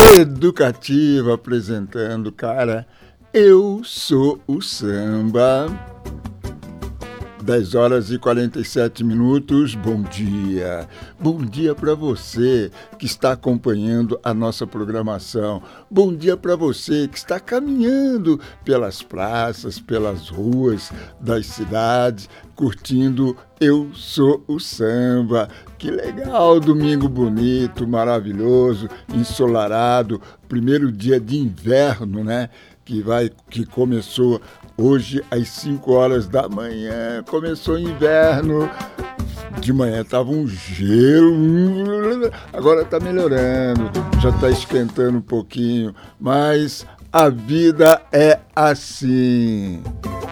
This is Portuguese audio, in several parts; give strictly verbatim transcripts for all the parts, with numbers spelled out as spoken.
Educativa apresentando, cara, Eu Sou o Samba. dez horas e quarenta e sete minutos, bom dia. Bom dia para você que está acompanhando a nossa programação. Bom dia para você que está caminhando pelas praças, pelas ruas das cidades, curtindo Eu Sou o Samba. Que legal, domingo bonito, maravilhoso, ensolarado, primeiro dia de inverno, né? Que, vai, que começou hoje às cinco horas da manhã, começou o inverno, de manhã estava um gelo, agora está melhorando, já está esquentando um pouquinho, mas a vida é assim.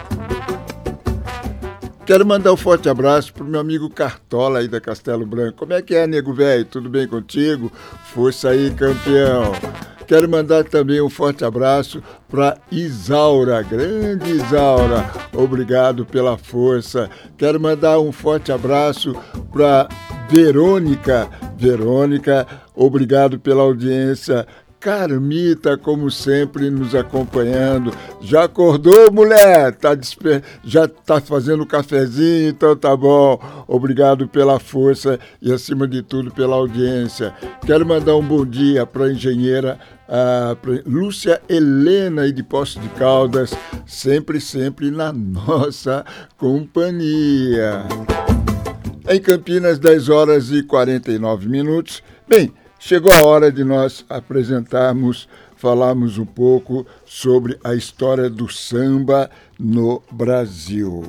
Quero mandar um forte abraço pro meu amigo Cartola aí da Castelo Branco. Como é que é, nego velho? Tudo bem contigo? Força aí, campeão. Quero mandar também um forte abraço para Isaura, grande Isaura, obrigado pela força. Quero mandar um forte abraço para Verônica, Verônica, obrigado pela audiência. Carmita, como sempre, nos acompanhando. Já acordou, mulher? Tá desper... Já tá fazendo cafezinho? Então tá bom. Obrigado pela força e, acima de tudo, pela audiência. Quero mandar um bom dia para a engenheira a Lúcia Helena aí de Poços de Caldas, sempre, sempre na nossa companhia. Em Campinas, dez horas e quarenta e nove minutos. Bem, chegou a hora de nós apresentarmos, falarmos um pouco sobre a história do samba no Brasil.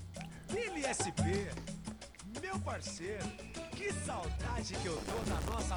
Billy S P, meu parceiro, que saudade que eu tô da nossa